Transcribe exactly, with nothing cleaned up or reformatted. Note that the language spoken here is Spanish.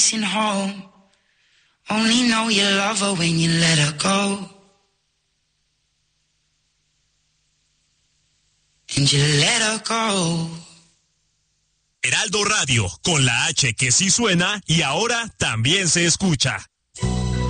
missing home. Only know you love her when you let her go. And you let her go. Heraldo Radio, con la H que sí suena y ahora también se escucha.